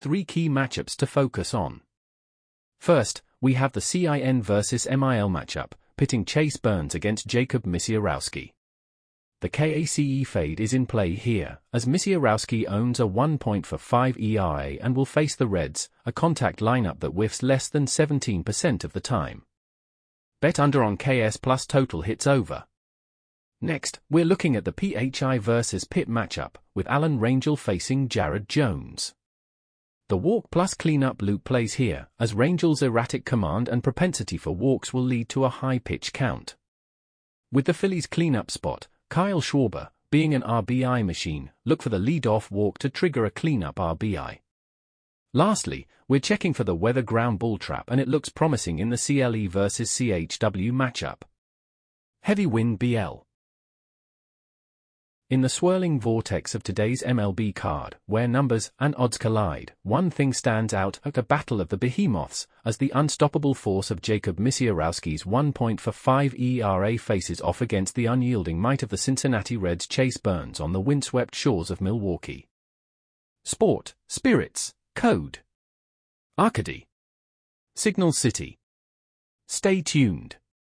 3 key matchups to focus on. First, we have the CIN vs MIL matchup, pitting Chase Burns against Jakub Misiorowski. The KACE fade is in play here, as Misiorowski owns a 1.45 ERA and will face the Reds, a contact lineup that whiffs less than 17% of the time. Bet under on KS plus total hits over. Next, we're looking at the PHI vs Pitt matchup, with Alan Rangel facing Jared Jones. The walk plus cleanup loop plays here, as Rangel's erratic command and propensity for walks will lead to a high pitch count. With the Phillies' cleanup spot, Kyle Schwarber, being an RBI machine, look for the lead-off walk to trigger a cleanup RBI. Lastly, we're checking for the weather ground ball trap, and it looks promising in the CLE vs CHW matchup. Heavy wind BL. In the swirling vortex of today's MLB card, where numbers and odds collide, one thing stands out at the Battle of the Behemoths, as the unstoppable force of Jakub Misiorowski's 1.45 ERA faces off against the unyielding might of the Cincinnati Reds' Chase Burns on the windswept shores of Milwaukee. Sport, Spirits, Code. Arcady. Signal City. Stay tuned.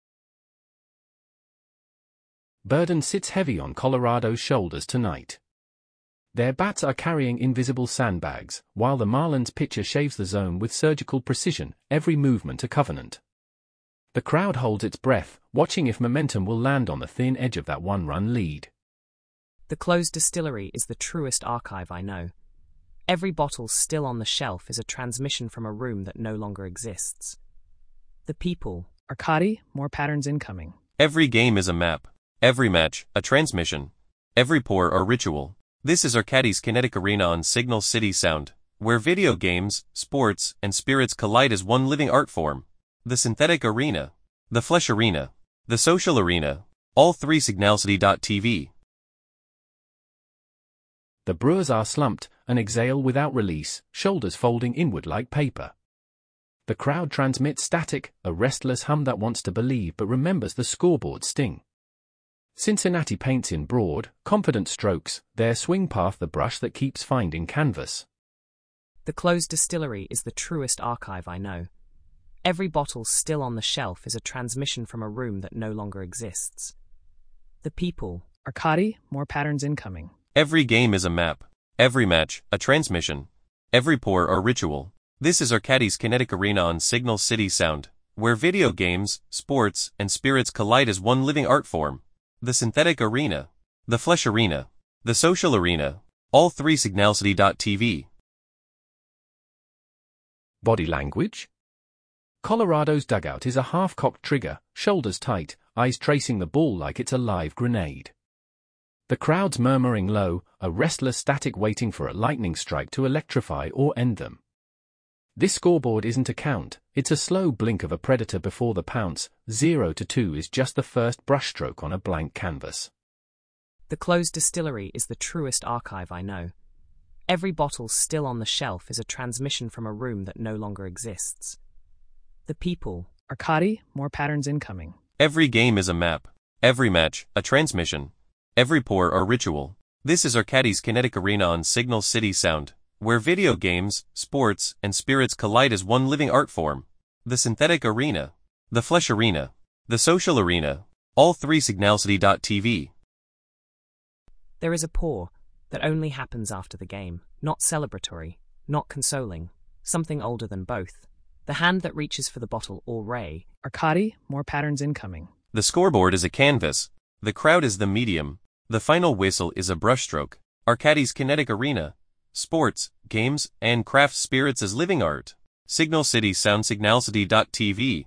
Burden sits heavy on Colorado's shoulders tonight. Their bats are carrying invisible sandbags, while the Marlins pitcher shaves the zone with surgical precision, every movement a covenant. The crowd holds its breath, watching if momentum will land on the thin edge of that one-run lead. The closed distillery is the truest archive I know. Every bottle still on the shelf is a transmission from a room that no longer exists. The people. Arcady, more patterns incoming. Every game is a map. Every match, a transmission. Every pour, a ritual. This is Arcady's Kinetic Arena on Signal City Sound, where video games, sports, and spirits collide as one living art form. The synthetic arena, the flesh arena, the social arena, all three signalcity.tv. The Brewers are slumped, and exhale without release, shoulders folding inward like paper. The crowd transmits static, a restless hum that wants to believe but remembers the scoreboard sting. Cincinnati paints in broad, confident strokes, their swing path the brush that keeps finding canvas. The closed distillery is the truest archive I know. Every bottle still on the shelf is a transmission from a room that no longer exists. The people. Arcady, more patterns incoming. Every game is a map. Every match, a transmission. Every pour, a ritual. This is Arcady's Kinetic Arena on Signal City Sound, where video games, sports, and spirits collide as one living art form. The synthetic arena, the flesh arena, the social arena, all three signalcity.tv. Body language? Colorado's dugout is a half-cocked trigger, shoulders tight, eyes tracing the ball like it's a live grenade. The crowd's murmuring low, a restless static waiting for a lightning strike to electrify or end them. This scoreboard isn't a count, it's a slow blink of a predator before the pounce. 0-2 is just the first brushstroke on a blank canvas. The closed distillery is the truest archive I know. Every bottle still on the shelf is a transmission from a room that no longer exists. The people. Arcady, more patterns incoming. Every game is a map. Every match, a transmission. Every pour, a ritual. This is Arcady's Kinetic Arena on Signal City Sound, where video games, sports, and spirits collide as one living art form. The synthetic arena, the flesh arena, the social arena, all three signalcity.tv. There is a pour that only happens after the game, not celebratory, not consoling, something older than both. The hand that reaches for the bottle or ray. Arcady, more patterns incoming. The scoreboard is a canvas. The crowd is the medium. The final whistle is a brushstroke. Arcady's Kinetic Arena. Sports, games, and craft spirits as living art. Signal City Sound signalcity.tv.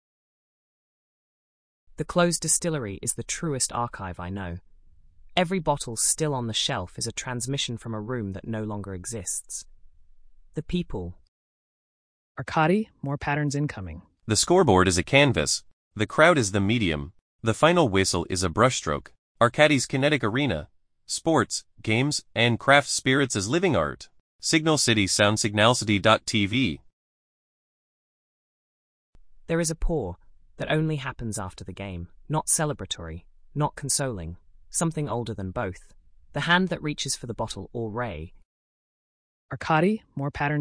The closed distillery is the truest archive I know. Every bottle still on the shelf is a transmission from a room that no longer exists. The people. Arcady, more patterns incoming. The scoreboard is a canvas. The crowd is the medium. The final whistle is a brushstroke. Arcady's Kinetic Arena. Sports, games, and craft spirits as living art. Signal City Sound signalcity.tv. There is a pour that only happens after the game, not celebratory, not consoling, something older than both. The hand that reaches for the bottle or ray. Arcady, more patterns